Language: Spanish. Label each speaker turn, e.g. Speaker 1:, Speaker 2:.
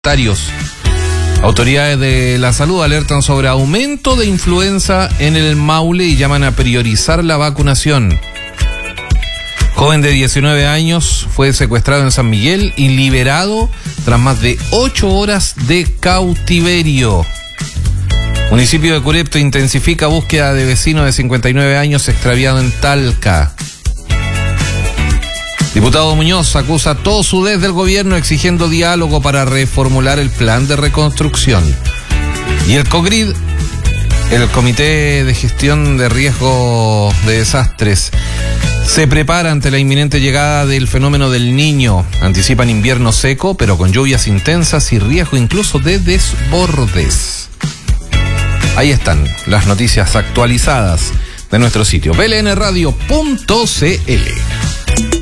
Speaker 1: Autoridades de la salud alertan sobre aumento de influenza en el Maule y llaman a priorizar la vacunación. Joven de 19 años fue secuestrado en San Miguel y liberado tras más de 8 horas de cautiverio. Municipio de Curepto intensifica búsqueda de vecino de 59 años extraviado en Talca. Diputado Muñoz acusa todo sudés del gobierno exigiendo diálogo para reformular el plan de reconstrucción. Y el COGRID, el Comité de Gestión de Riesgo de Desastres, se prepara ante la inminente llegada del fenómeno del Niño. Anticipan invierno seco, pero con lluvias intensas y riesgo incluso de desbordes. Ahí están las noticias actualizadas de nuestro sitio blnradio.cl.